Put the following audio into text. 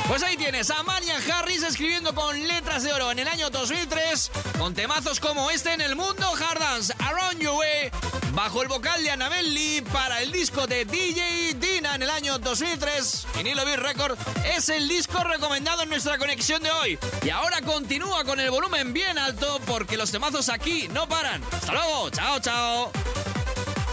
Pues ahí tienes a Marian Harris escribiendo con letras de oro en el año 2003, con temazos como este en el mundo hard dance, Around Your Way, bajo el vocal de Annabelle Lee para el disco de DJ Dina en el año 2003. Vinilo Beat Record es el disco recomendado en nuestra conexión de hoy. Y ahora continúa con el volumen bien alto porque los temazos aquí no paran. ¡Hasta luego! ¡Chao, chao!